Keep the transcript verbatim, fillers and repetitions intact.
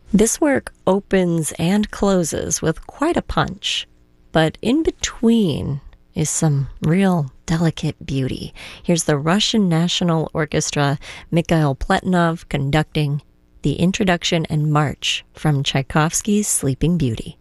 This work opens and closes with quite a punch, but in between is some real delicate beauty. Here's the Russian National Orchestra, Mikhail Pletinov conducting the introduction and march from Tchaikovsky's Sleeping Beauty.